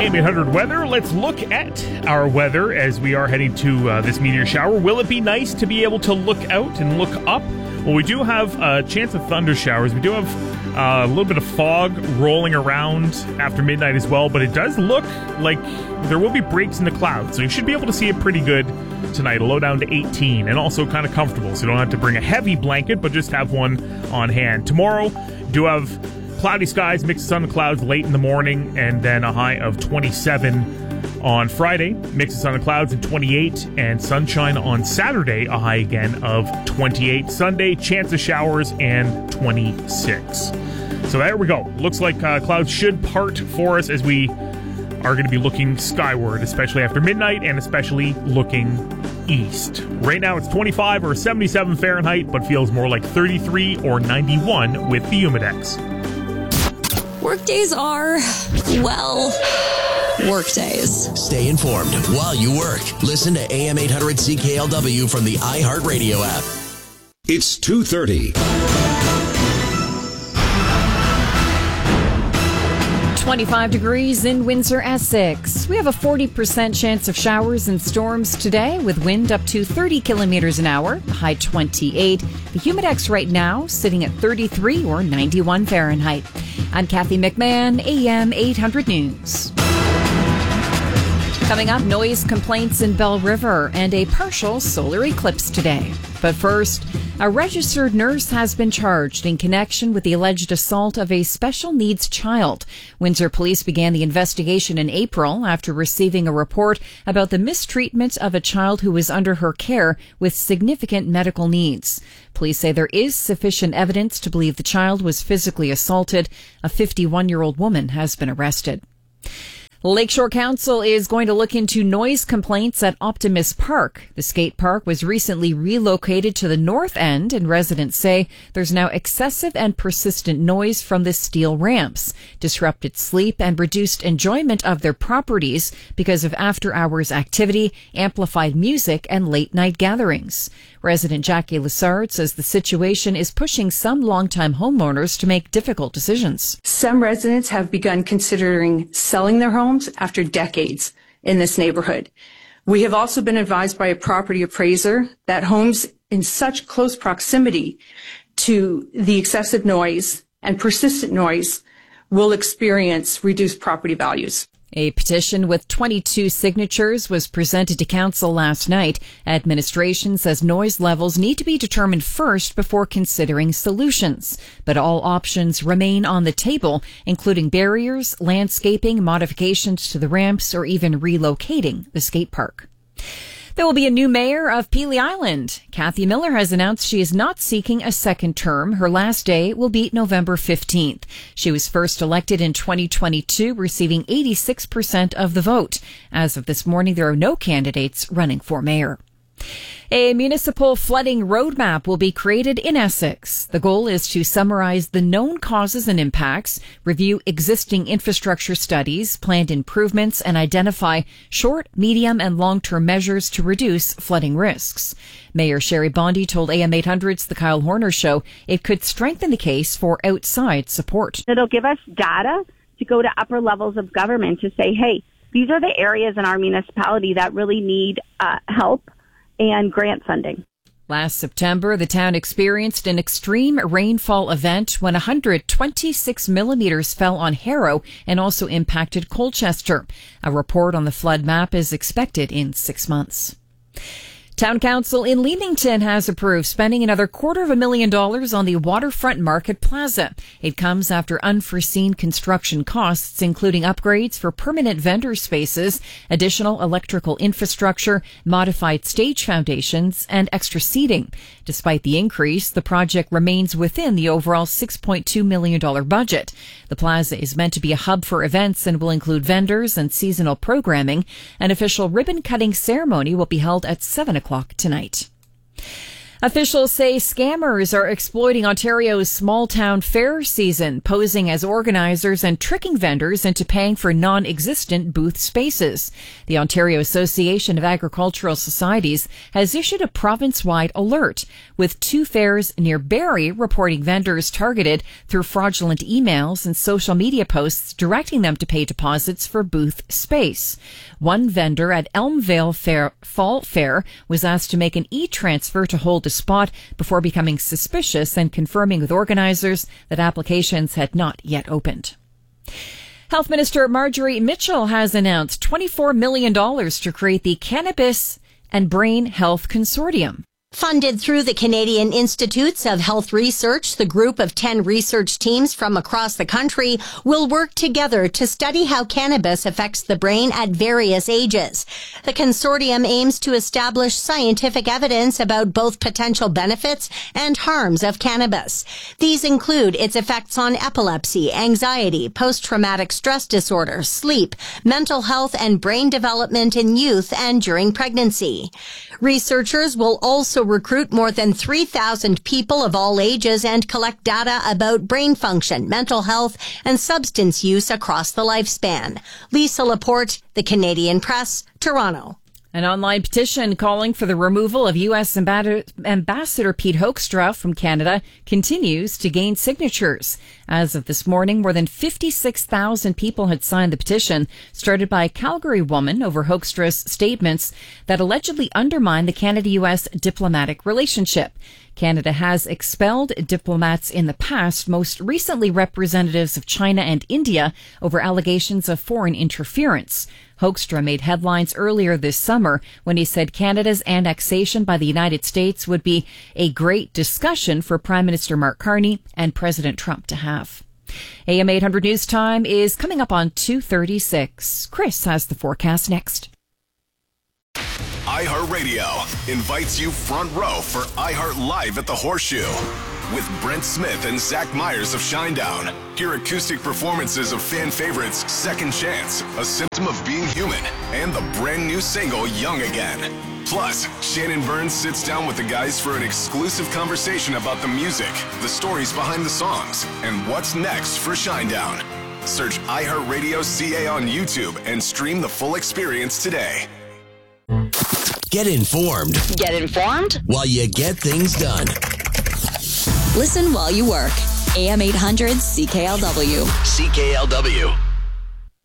AM800 weather. Let's look at our weather as we are heading to this meteor shower. Will it be nice to be able to look out and look up? Well, we do have a chance of thunder showers. We do have a little bit of fog rolling around after midnight as well, but it does look like there will be breaks in the clouds, so you should be able to see it pretty good tonight. A low down to 18 and also kind of comfortable, so you don't have to bring a heavy blanket, but just have one on hand. Tomorrow, do have cloudy skies, mix of sun and clouds late in the morning, and then a high of 27 on Friday, mix of sun and clouds and 28, and sunshine on Saturday, a high again of 28. Sunday, chance of showers and 26. So there we go. Looks like clouds should part for us as we are going to be looking skyward, especially after midnight and especially looking east. Right now it's 25 or 77 Fahrenheit, but feels more like 33 or 91 with the Humidex. Workdays are, well, workdays. Stay informed while you work. Listen to AM 800 CKLW from the iHeartRadio app. It's 2:30. 25 degrees in Windsor, Essex. We have a 40% chance of showers and storms today with wind up to 30 kilometers an hour, high 28. The Humidex right now sitting at 33 or 91 Fahrenheit. I'm Kathy McMahon, AM 800 News. Coming up, noise complaints in Bell River and a partial solar eclipse today. But first, a registered nurse has been charged in connection with the alleged assault of a special needs child. Windsor police began the investigation in April after receiving a report about the mistreatment of a child who was under her care with significant medical needs. Police say there is sufficient evidence to believe the child was physically assaulted. A 51-year-old woman has been arrested. Lakeshore Council is going to look into noise complaints at Optimus Park. The skate park was recently relocated to the north end, and residents say there's now excessive and persistent noise from the steel ramps, disrupted sleep, and reduced enjoyment of their properties because of after-hours activity, amplified music, and late-night gatherings. Resident Jackie Lessard says the situation is pushing some longtime homeowners to make difficult decisions. Some residents have begun considering selling their homes after decades in this neighborhood. We have also been advised by a property appraiser that homes in such close proximity to the excessive noise and persistent noise will experience reduced property values. A petition with 22 signatures was presented to council last night. Administration says noise levels need to be determined first before considering solutions. But all options remain on the table, including barriers, landscaping, modifications to the ramps, or even relocating the skate park. There will be a new mayor of Pelee Island. Kathy Miller has announced she is not seeking a second term. Her last day will be November 15th. She was first elected in 2022, receiving 86% of the vote. As of this morning, there are no candidates running for mayor. A municipal flooding roadmap will be created in Essex. The goal is to summarize the known causes and impacts, review existing infrastructure studies, planned improvements, and identify short, medium, and long-term measures to reduce flooding risks. Mayor Sherry Bondi told AM 800's The Kyle Horner Show it could strengthen the case for outside support. It'll give us data to go to upper levels of government to say, hey, these are the areas in our municipality that really need help and grant funding. Last September, the town experienced an extreme rainfall event when 126 millimeters fell on Harrow and also impacted Colchester. A report on the flood map is expected in 6 months. Town Council in Leamington has approved spending another $250,000 on the Waterfront Market Plaza. It comes after unforeseen construction costs, including upgrades for permanent vendor spaces, additional electrical infrastructure, modified stage foundations, and extra seating. Despite the increase, the project remains within the overall $6.2 million budget. The plaza is meant to be a hub for events and will include vendors and seasonal programming. An official ribbon-cutting ceremony will be held at 7 o'clock tonight. Officials say scammers are exploiting Ontario's small-town fair season, posing as organizers and tricking vendors into paying for non-existent booth spaces. The Ontario Association of Agricultural Societies has issued a province-wide alert, with 2 fairs near Barrie reporting vendors targeted through fraudulent emails and social media posts directing them to pay deposits for booth space. One vendor at Elmvale Fall Fair was asked to make an e-transfer to hold a spot before becoming suspicious and confirming with organizers that applications had not yet opened. Health Minister Marjorie Mitchell has announced $24 million to create the Cannabis and Brain Health Consortium. Funded through the Canadian Institutes of Health Research, the group of 10 research teams from across the country will work together to study how cannabis affects the brain at various ages. The consortium aims to establish scientific evidence about both potential benefits and harms of cannabis. These include its effects on epilepsy, anxiety, post-traumatic stress disorder, sleep, mental health, and brain development in youth and during pregnancy. Researchers will also recruit more than 3,000 people of all ages and collect data about brain function, mental health, and substance use across the lifespan. Lisa Laporte, The Canadian Press, Toronto. An online petition calling for the removal of U.S. Ambassador Pete Hoekstra from Canada continues to gain signatures. As of this morning, more than 56,000 people had signed the petition, started by a Calgary woman over Hoekstra's statements that allegedly undermine the Canada-U.S. diplomatic relationship. Canada has expelled diplomats in the past, most recently representatives of China and India, over allegations of foreign interference. Hoekstra made headlines earlier this summer when he said Canada's annexation by the United States would be a great discussion for Prime Minister Mark Carney and President Trump to have. AM 800 News Time is coming up on 2:36. Chris has the forecast next. iHeartRadio invites you front row for iHeart Live at the Horseshoe with Brent Smith and Zach Myers of Shinedown. Hear acoustic performances of fan favorites Second Chance, A Symptom of Being Human, and the brand new single Young Again. Plus, Shannon Burns sits down with the guys for an exclusive conversation about the music, the stories behind the songs, and what's next for Shinedown. Search iHeartRadio CA on YouTube and stream the full experience today. Get informed. Get informed While you get things done. Listen while you work. AM 800 CKLW. CKLW.